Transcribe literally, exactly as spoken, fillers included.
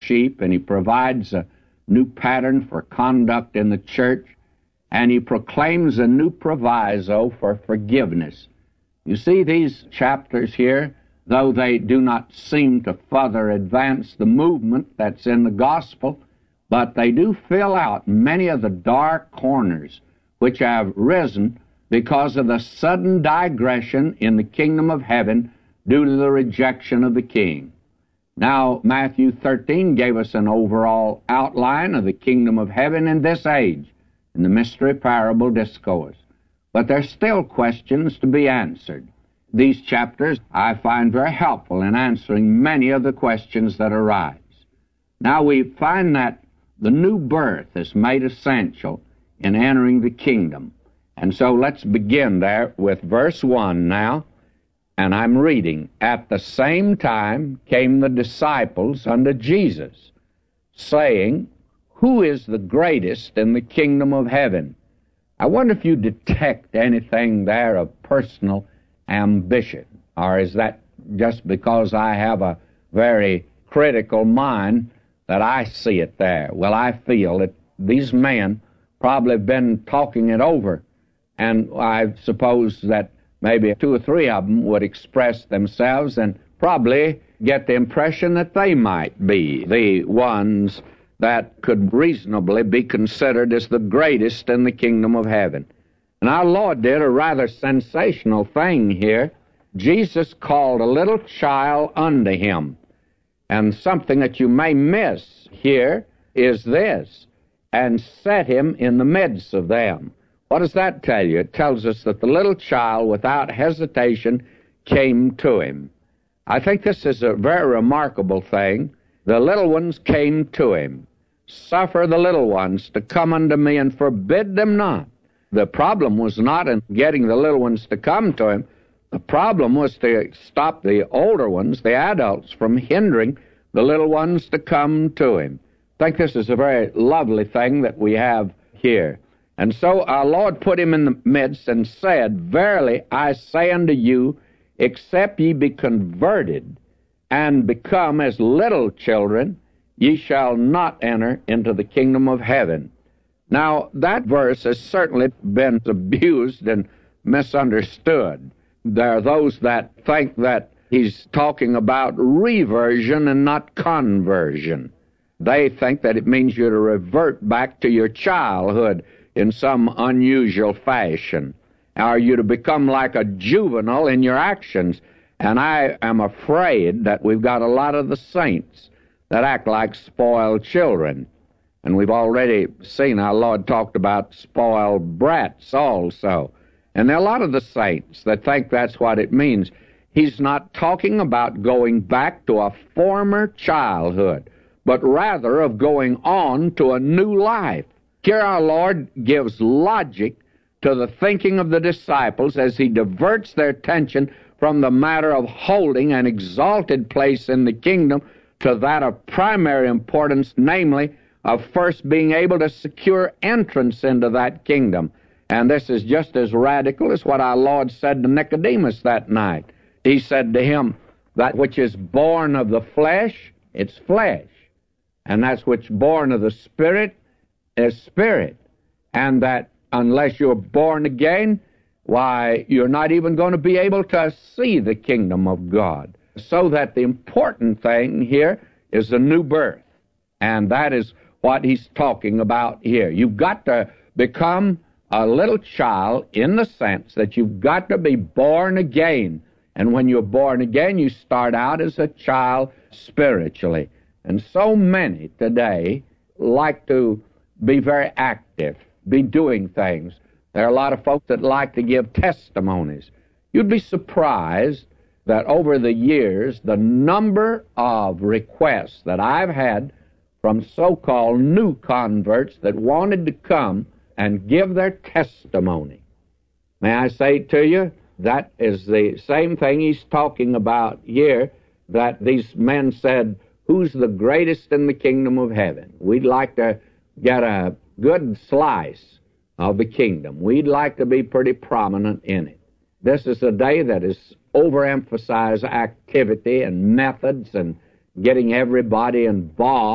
sheep, and he provides a new pattern for conduct in the church, and he proclaims a new proviso for forgiveness. You see, these chapters here, though they do not seem to further advance the movement that's in the gospel, but they do fill out many of the dark corners which have risen because of the sudden digression in the kingdom of heaven due to the rejection of the king. Now, Matthew thirteen gave us an overall outline of the kingdom of heaven in this age, in the mystery parable discourse. But there's still questions to be answered. These chapters I find very helpful in answering many of the questions that arise. Now we find that the new birth is made essential in entering the kingdom. And so let's begin there with verse one now. And I'm reading, "At the same time came the disciples unto Jesus, saying, Who is the greatest in the kingdom of heaven?" I wonder if you detect anything there of personal ambition, or is that just because I have a very critical mind that I see it there? Well, I feel that these men probably have been talking it over, and I suppose that maybe two or three of them would express themselves and probably get the impression that they might be the ones that could reasonably be considered as the greatest in the kingdom of heaven. And our Lord did a rather sensational thing here. Jesus called a little child unto him. And something that you may miss here is this, and set him in the midst of them. What does that tell you? It tells us that the little child, without hesitation, came to him. I think this is a very remarkable thing. The little ones came to him. "Suffer the little ones to come unto me, and forbid them not." The problem was not in getting the little ones to come to him. The problem was to stop the older ones, the adults, from hindering the little ones to come to him. I think this is a very lovely thing that we have here. And so our Lord put him in the midst and said, "Verily I say unto you, except ye be converted and become as little children, ye shall not enter into the kingdom of heaven." Now, that verse has certainly been abused and misunderstood. There are those that think that he's talking about reversion and not conversion. They think that it means you to revert back to your childhood in some unusual fashion, or you to become like a juvenile in your actions. And I am afraid that we've got a lot of the saints that act like spoiled children. And we've already seen our Lord talked about spoiled brats also. And there are a lot of the saints that think that's what it means. He's not talking about going back to a former childhood, but rather of going on to a new life. Here our Lord gives logic to the thinking of the disciples as he diverts their attention from the matter of holding an exalted place in the kingdom to that of primary importance, namely, of first being able to secure entrance into that kingdom. And this is just as radical as what our Lord said to Nicodemus that night. He said to him, "That which is born of the flesh, it's flesh. And that which is born of the Spirit is spirit. And that unless you're born again, why, you're not even going to be able to see the kingdom of God." So that the important thing here is the new birth. And that is what he's talking about here. You've got to become a little child in the sense that you've got to be born again. And when you're born again, you start out as a child spiritually. And so many today like to be very active, be doing things. There are a lot of folks that like to give testimonies. You'd be surprised that over the years, the number of requests that I've had from so-called new converts that wanted to come and give their testimony. May I say to you, that is the same thing he's talking about here, that these men said, "Who's the greatest in the kingdom of heaven?" We'd like to get a good slice of the kingdom. We'd like to be pretty prominent in it. This is a day that is overemphasized activity and methods and getting everybody involved.